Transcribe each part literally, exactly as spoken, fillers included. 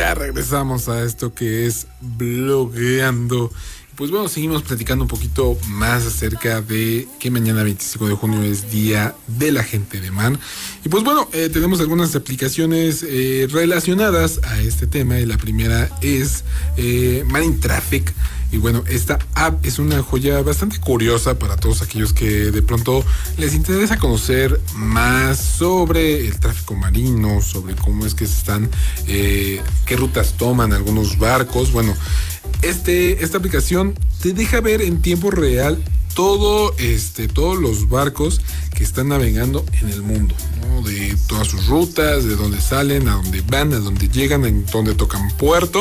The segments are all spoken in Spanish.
ya regresamos a esto que es blogueando. Pues bueno, seguimos platicando un poquito más acerca de que mañana veinticinco de junio es Día de la Gente de Man. Y pues bueno, eh, tenemos algunas aplicaciones eh, relacionadas a este tema. Y la primera es eh, Man in Traffic. Y bueno, esta app es una joya bastante curiosa para todos aquellos que de pronto les interesa conocer más sobre el tráfico marino, sobre cómo es que se están, eh, qué rutas toman algunos barcos. Bueno, este, esta aplicación te deja ver en tiempo real todo, este, todos los barcos que están navegando en el mundo, ¿no? De todas sus rutas, de dónde salen, a dónde van, a dónde llegan, en dónde tocan puerto.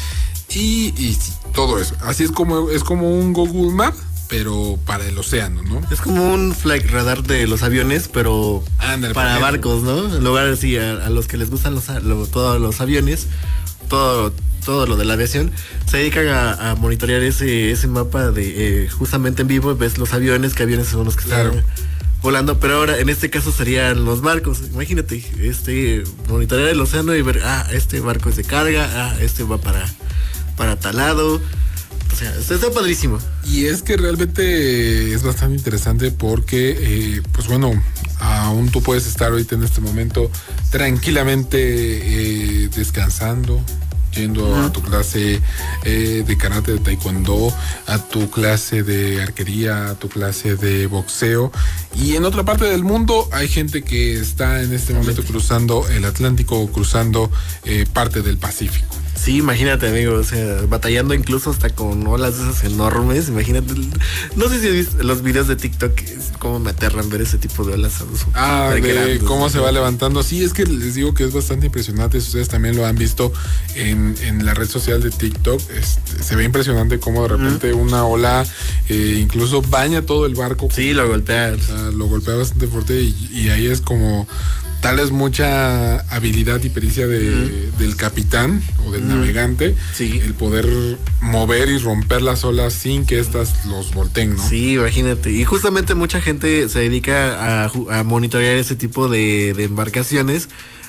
Y, y todo eso. Así es como es como un Google Map, pero para el océano, ¿no? Es como un flight radar de los aviones, pero Ándale, para barcos, ¿no? En lugar de sí, a, a los que les gustan los, lo, todos los aviones, todo, todo lo de la aviación, se dedican a, a monitorear ese, ese mapa de eh, justamente en vivo, ves los aviones, qué aviones son los que están claro. volando, pero ahora en este caso serían los barcos. Imagínate, este monitorear el océano y ver, ah, este barco es de carga, ah, este va para para talado. O sea, está padrísimo. Y es que realmente es bastante interesante porque, eh, pues bueno, aún tú puedes estar ahorita en este momento tranquilamente eh, descansando, yendo uh-huh. a tu clase eh, de karate, de taekwondo, a tu clase de arquería, a tu clase de boxeo. Y en otra parte del mundo hay gente que está en este momento cruzando el Atlántico o cruzando eh, parte del Pacífico. Sí, imagínate, amigo, o sea, batallando incluso hasta con olas de esas enormes, imagínate. No sé si has visto los videos de TikTok, cómo me aterran ver ese tipo de olas. Ah, de grandes, cómo se va levantando. Sí, es que les digo que es bastante impresionante. Ustedes también lo han visto en, en la red social de TikTok. Este, se ve impresionante cómo de repente uh-huh. una ola eh, incluso baña todo el barco. Sí, lo golpea. O sea, lo golpea bastante fuerte y, y ahí es como... Tal es mucha habilidad y pericia de, mm. del capitán o del mm. navegante, sí. el poder mover y romper las olas sin que estas los volteen, ¿no? Sí, imagínate. Y justamente mucha gente se dedica a, a monitorear ese tipo de, de embarcaciones.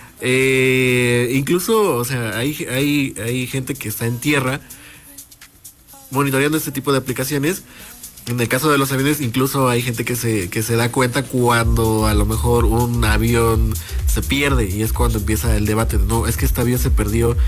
Eh, incluso, o sea, hay, hay, hay gente que está en tierra monitoreando este tipo de aplicaciones. En el caso de los aviones, incluso hay gente que se que se da cuenta cuando a lo mejor un avión se pierde y es cuando empieza el debate de no, es que este avión se perdió